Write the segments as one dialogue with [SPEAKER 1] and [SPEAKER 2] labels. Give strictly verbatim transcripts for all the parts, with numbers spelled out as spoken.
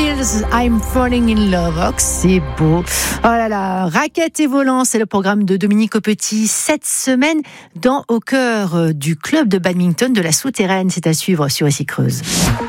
[SPEAKER 1] Hills, I'm Falling in Love. Oh, c'est beau. Oh là là, raquette et volant, c'est le programme de Dominique Aupetit cette semaine dans Au cœur du club de badminton de la Souterraine. C'est à suivre sur Ici Creuse.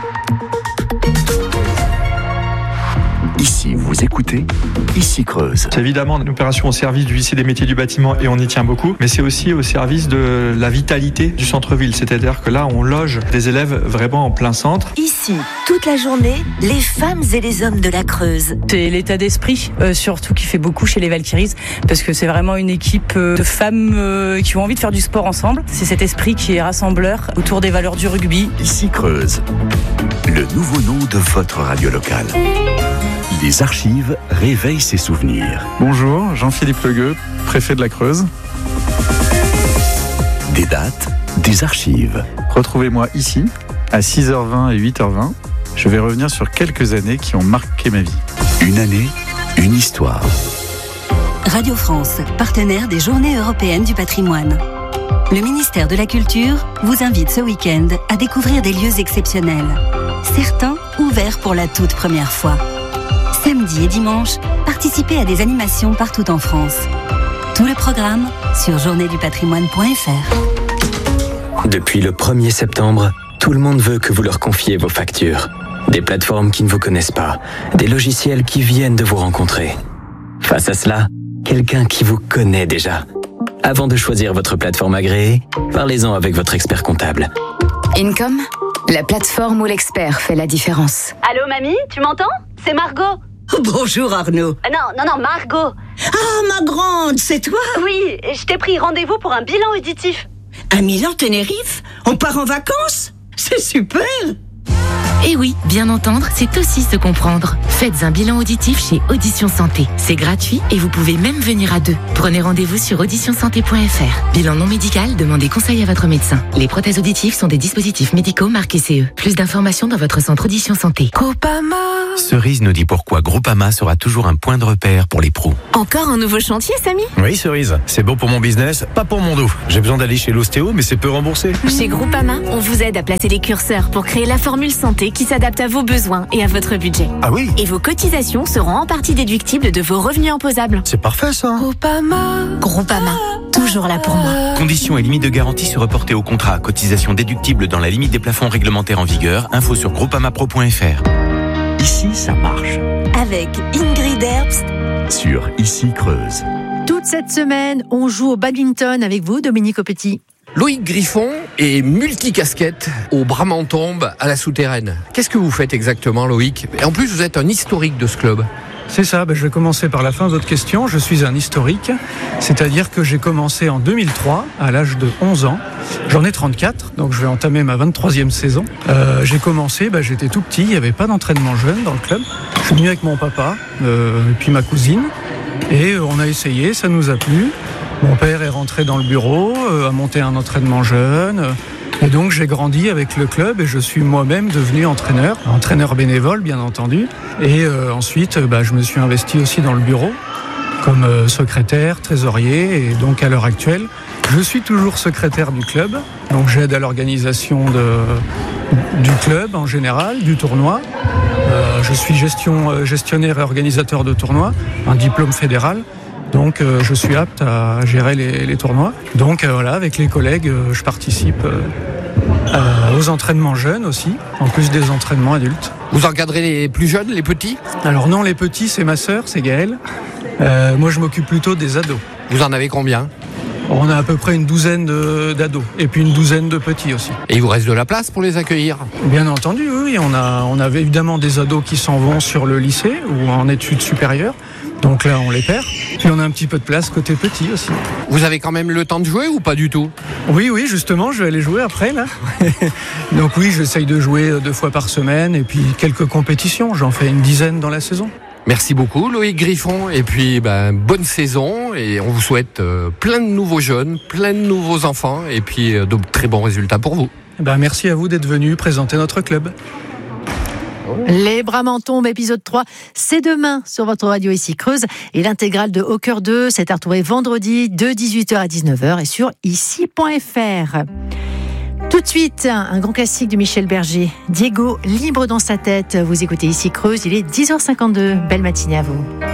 [SPEAKER 2] Ici, vous écoutez Ici Creuse.
[SPEAKER 3] C'est évidemment une opération au service du lycée des métiers du bâtiment et on y tient beaucoup, mais c'est aussi au service de la vitalité du centre-ville. C'est-à-dire que là, on loge des élèves vraiment en plein centre.
[SPEAKER 4] Ici, toute la journée, les femmes et les hommes de la Creuse.
[SPEAKER 5] C'est l'état d'esprit, euh, surtout qui fait beaucoup chez les Valkyries, parce que c'est vraiment une équipe euh, de femmes euh, qui ont envie de faire du sport ensemble. C'est cet esprit qui est rassembleur autour des valeurs du rugby.
[SPEAKER 2] Ici Creuse, le nouveau nom de votre radio locale. Les archives réveillent ses souvenirs.
[SPEAKER 6] Bonjour, Jean-Philippe Legueux, préfet de la Creuse.
[SPEAKER 2] Des dates, des archives.
[SPEAKER 6] Retrouvez-moi ici, à six heures vingt et huit heures vingt. Je vais revenir sur quelques années qui ont marqué ma vie.
[SPEAKER 2] Une année, une histoire.
[SPEAKER 4] Radio France, partenaire des Journées européennes du patrimoine. Le ministère de la Culture vous invite ce week-end à découvrir des lieux exceptionnels. Certains ouverts pour la toute première fois. Samedi et dimanche, participez à des animations partout en France. Tout le programme sur journée du patrimoine point f r.
[SPEAKER 7] Depuis le premier septembre, tout le monde veut que vous leur confiez vos factures. Des plateformes qui ne vous connaissent pas, des logiciels qui viennent de vous rencontrer. Face à cela, quelqu'un qui vous connaît déjà. Avant de choisir votre plateforme agréée, parlez-en avec votre expert comptable.
[SPEAKER 8] Income, la plateforme où l'expert fait la différence.
[SPEAKER 9] Allô mamie, tu m'entends ? C'est Margot.
[SPEAKER 10] Bonjour Arnaud.
[SPEAKER 9] Euh, non, non, non, Margot.
[SPEAKER 10] Ah, ma grande, c'est toi ?
[SPEAKER 9] Oui, je t'ai pris rendez-vous pour un bilan auditif.
[SPEAKER 10] À Milan-Tenerife ? On part en vacances ? C'est super !
[SPEAKER 11] Et oui, bien entendre, c'est aussi se comprendre. Faites un bilan auditif chez Audition Santé. C'est gratuit et vous pouvez même venir à deux. Prenez rendez-vous sur audition santé point f r. Bilan non médical, demandez conseil à votre médecin. Les prothèses auditives sont des dispositifs médicaux marqués C E. Plus d'informations dans votre centre Audition Santé.
[SPEAKER 12] Groupama.
[SPEAKER 13] Cerise nous dit pourquoi Groupama sera toujours un point de repère pour les pros.
[SPEAKER 12] Encore un nouveau chantier, Samy ?
[SPEAKER 14] Oui, Cerise. C'est bon pour mon business, pas pour mon dos. J'ai besoin d'aller chez l'ostéo, mais c'est peu remboursé.
[SPEAKER 12] Chez Groupama, on vous aide à placer les curseurs pour créer la formule santé qui s'adapte à vos besoins et à votre budget.
[SPEAKER 14] Ah oui ?
[SPEAKER 12] Et vos cotisations seront en partie déductibles de vos revenus imposables.
[SPEAKER 14] C'est parfait ça.
[SPEAKER 12] Groupama. Groupama. Toujours là pour moi.
[SPEAKER 13] Conditions et limites de garantie se reporter au contrat. Cotisation déductible dans la limite des plafonds réglementaires en vigueur. Info sur groupamapro point f r.
[SPEAKER 2] Ici, ça marche.
[SPEAKER 4] Avec Ingrid Herbst.
[SPEAKER 2] Sur Ici Creuse.
[SPEAKER 1] Toute cette semaine, on joue au badminton avec vous, Dominique Aupetit.
[SPEAKER 15] Loïc Griffon est multicasquette au Bramantombe à la Souterraine. Qu'est-ce que vous faites exactement, Loïc ? Et en plus, vous êtes un historique de ce club.
[SPEAKER 16] C'est ça, ben je vais commencer par la fin de votre question. Je suis un historique, c'est-à-dire que j'ai commencé en deux mille trois, à l'âge de onze ans. J'en ai trente-quatre, donc je vais entamer ma vingt-troisième saison. Euh, j'ai commencé, ben j'étais tout petit, il n'y avait pas d'entraînement jeune dans le club. Je suis venu avec mon papa, euh, et puis ma cousine, et on a essayé, ça nous a plu. Mon père est rentré dans le bureau, euh, a monté un entraînement jeune, euh, et donc j'ai grandi avec le club et je suis moi-même devenu entraîneur, entraîneur bénévole bien entendu. Et euh, ensuite, euh, bah, je me suis investi aussi dans le bureau comme euh, secrétaire, trésorier, et donc à l'heure actuelle, je suis toujours secrétaire du club. Donc j'aide à l'organisation de, du club en général, du tournoi. Euh, je suis gestion, gestionnaire et organisateur de tournois, un diplôme fédéral. Donc euh, je suis apte à gérer les, les tournois. Donc euh, voilà, avec les collègues, euh, je participe euh, euh, aux entraînements jeunes aussi, en plus des entraînements adultes.
[SPEAKER 15] Vous encadrez les plus jeunes, les petits ?
[SPEAKER 16] Alors non, les petits, c'est ma sœur, c'est Gaëlle. Euh, moi, je m'occupe plutôt des ados.
[SPEAKER 15] Vous en avez combien ?
[SPEAKER 16] On a à peu près une douzaine de, d'ados, et puis une douzaine de petits aussi.
[SPEAKER 15] Et il vous reste de la place pour les accueillir ?
[SPEAKER 16] Bien entendu, oui. On a, on avait évidemment des ados qui s'en vont sur le lycée ou en études supérieures. Donc là, on les perd. Puis on a un petit peu de place côté petit aussi.
[SPEAKER 15] Vous avez quand même le temps de jouer ou pas du tout ?
[SPEAKER 16] Oui, oui, justement, je vais aller jouer après, là. Donc oui, j'essaye de jouer deux fois par semaine et puis quelques compétitions. J'en fais une dizaine dans la saison.
[SPEAKER 15] Merci beaucoup, Loïc Griffon. Et puis, ben, bonne saison. Et on vous souhaite euh, plein de nouveaux jeunes, plein de nouveaux enfants. Et puis, euh, de très bons résultats pour vous.
[SPEAKER 16] Ben, merci à vous d'être venu présenter notre club.
[SPEAKER 1] Les Bramantombes, épisode trois, c'est demain sur votre radio Ici Creuse. Et l'intégrale de Au cœur deux, c'est à retrouver vendredi de dix-huit heures à dix-neuf heures et sur ici point f r. Tout de suite, un grand classique de Michel Berger, Diego, libre dans sa tête. Vous écoutez ici Creuse, il est dix heures cinquante-deux. Belle matinée à vous.